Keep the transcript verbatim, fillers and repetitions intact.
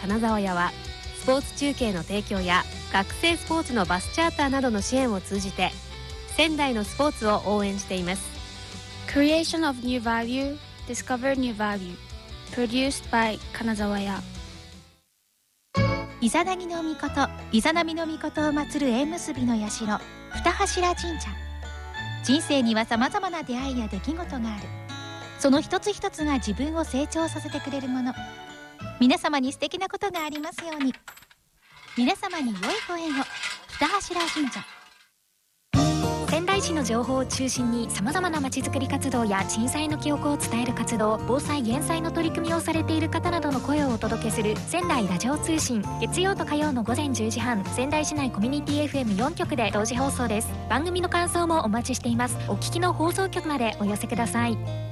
金沢屋はスポーツ中継の提供や学生スポーツのバスチャーターなどの支援を通じて仙台のスポーツを応援しています。 Creation of new value, discover new value. Produced by 金沢屋。 イザナギの御事、イザナミの御事を祀る縁結びの社、二柱神社。人生には様々な出会いや出来事がある。その一つ一つが自分を成長させてくれるもの。皆様に素敵なことがありますように。皆様に良いご縁を。二柱神社。 仙台市の情報を中心にさまざまなまちづくり活動や震災の記憶を伝える活動、防災減災の取り組みをされている方などの声をお届けする仙台ラジオ通信。月曜と火曜の午前じゅうじはん、仙台市内コミュニティ エフエムよん 局で同時放送です。番組の感想もお待ちしています。お聞きの放送局までお寄せください。